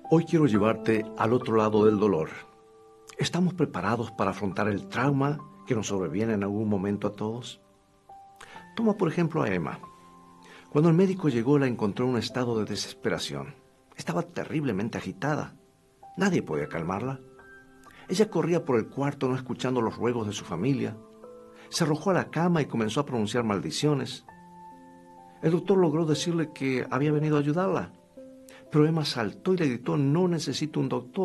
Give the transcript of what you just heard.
Hoy quiero llevarte al otro lado del dolor. ¿Estamos preparados para afrontar el trauma que nos sobreviene en algún momento a todos? Toma por ejemplo a Emma. Cuando el médico llegó la encontró en un estado de desesperación. Estaba terriblemente agitada. Nadie podía calmarla. Ella corría por el cuarto no escuchando los ruegos de su familia. Se arrojó a la cama y comenzó a pronunciar maldiciones. El doctor logró decirle que había venido a ayudarla, pero Emma saltó y le gritó: no necesito un doctor.